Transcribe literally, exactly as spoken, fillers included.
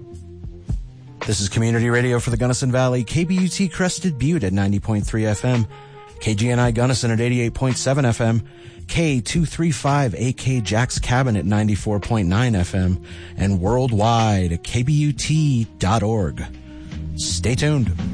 This is Community Radio for the Gunnison Valley, K B U T Crested Butte at ninety point three F M, K G N I Gunnison at eighty-eight point seven F M, K two thirty-five A K Jack's Cabin at ninety-four point nine F M, and worldwide at K B U T dot org. Stay tuned.